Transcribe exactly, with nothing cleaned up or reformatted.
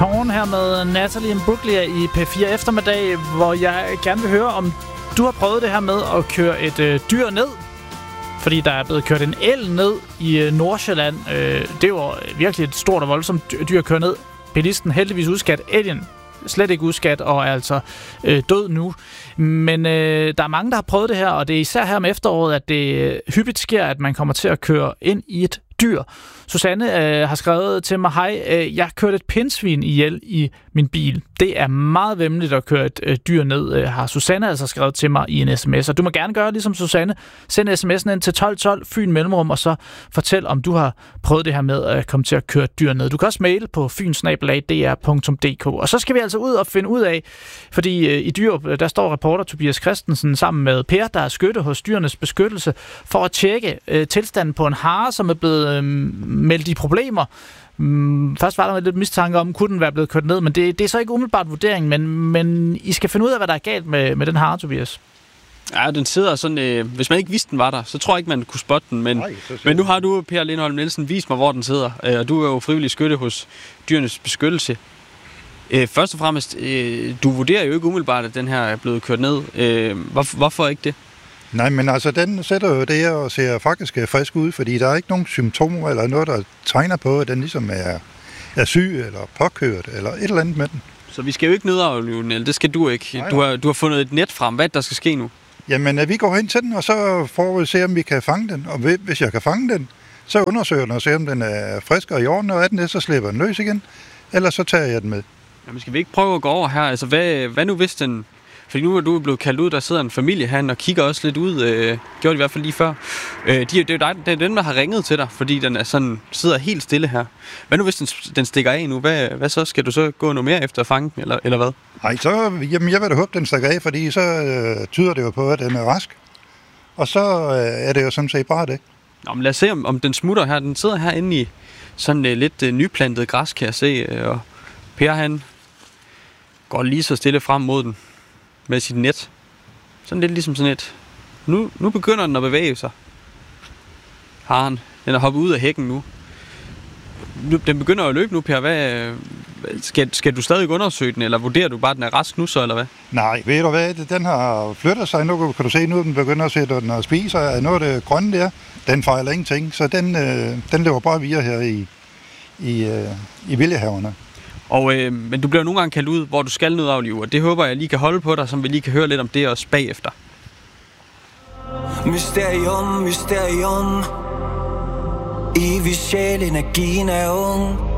Tårn her med Natalie Imbruglia i P fire eftermiddag, hvor jeg gerne vil høre, om du har prøvet det her med at køre et øh, dyr ned. Fordi der er blevet kørt en elg ned i øh, Nordsjælland. Øh, det var virkelig et stort og voldsomt dyr at køre ned. Bilisten heldigvis udskat, elgen slet ikke udskat og er altså øh, død nu. Men øh, der er mange, der har prøvet det her, og det er især her om efteråret, at det øh, hyppigt sker, at man kommer til at køre ind i et dyr. Susanne øh, har skrevet til mig, hej, øh, jeg kørte et pindsvin ihjel i min bil. Det er meget væmmeligt at køre et øh, dyr ned, øh, har Susanne altså skrevet til mig i en sms. Og du må gerne gøre ligesom Susanne. Send sms'en ind til tolv tolv, Fyn Mellemrum, og så fortæl, om du har prøvet det her med at komme til at køre et dyr ned. Du kan også maile på fyn snabel-a d r punktum d k. Og så skal vi altså ud og finde ud af, fordi øh, i Dyrup, der står reporter Tobias Christensen sammen med Per, der er skytte hos Dyrenes Beskyttelse, for at tjekke øh, tilstanden på en hare, som er blevet øh, meldt i problemer. Mm, først var der lidt mistanke om, kunne den være blevet kørt ned, men det, det er så ikke umiddelbart vurdering, men, men I skal finde ud af, hvad der er galt med, med den hare, Tobias. Ja, den sidder sådan, øh, hvis man ikke vidste, den var der, så tror jeg ikke, man kunne spotte den, men, Nej, men nu har du, Per Lindholm Nielsen, vist mig, hvor den sidder, øh, og du er jo frivillig skytte hos Dyrenes Beskyttelse. Øh, først og fremmest, øh, du vurderer jo ikke umiddelbart, at den her er blevet kørt ned. Øh, hvor, hvorfor ikke det? Nej, men altså, den sætter jo det her og ser faktisk frisk ud, fordi der er ikke nogen symptomer eller noget, der tegner på, at den ligesom er, er syg eller påkørt eller et eller andet med den. Så vi skal jo ikke nedaflive den, det skal du ikke. Nej, du, har, du har fundet et net frem. Hvad der skal ske nu? Jamen, vi går hen til den, og så får vi se, om vi kan fange den. Og hvis jeg kan fange den, så undersøger den og ser, om den er frisk og i orden, og er den det, så slipper den løs igen. Ellers så tager jeg den med. Jamen, skal vi ikke prøve at gå over her? Altså, hvad, hvad nu hvis den... Fordi nu er du blevet kaldt ud, der sidder en familie her og kigger også lidt ud. Øh, gjorde de i hvert fald lige før. Øh, de, det, er dig, det er dem, der har ringet til dig, fordi den er sådan, sidder helt stille her. Hvad nu hvis den, den stikker af nu? Hvad, hvad så? Skal du så gå noget mere efter at fange den, eller, eller hvad? Nej, så jamen, jeg vil da håbe, den stikker af, fordi så øh, tyder det jo på, at den er rask. Og så øh, er det jo sådan set bare det. Nå, men lad os se, om, om den smutter her. Den sidder herinde i sådan øh, lidt øh, nyplantet græs, kan jeg se. Øh, og Per, han går lige så stille frem mod den med sit net. Sådan lidt ligesom sådan et. Nu, nu begynder den at bevæge sig. Haren. Den er hoppet ud af hækken nu. nu den begynder at løbe nu, Per. Hvad, skal, skal du stadig undersøge den, eller vurderer du bare, at den er rask nu så, eller hvad? Nej, ved du hvad? Den har flyttet sig. Nu kan du se, nu den begynder at sætte den og spiser. Nu er det grønne der. Den fejler ingenting, så den, øh, den løber bare videre her i, i, øh, i Viljehaverne. Og, øh, men du bliver nogle gange kaldt ud, hvor du skal nedaflive, og det håber jeg lige kan holde på dig, så vi lige kan høre lidt om det også bagefter. Mysterium, mysterium. Evig sjæl, energien er ung.